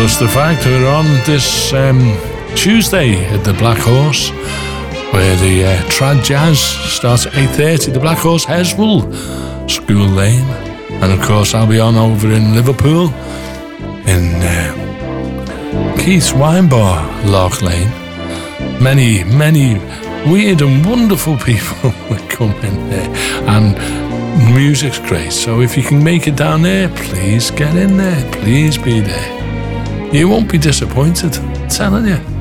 Plus the fact we're on this Tuesday at the Black Horse, where the trad jazz starts at 8:30. The Black Horse, Heswell, School Lane. And of course I'll be on over in Liverpool in Keith's Wine Bar, Lark Lane. Many weird and wonderful people that come in there, and music's great. So if you can make it down there, please get in there, please be there. You won't be disappointed, I'm telling you.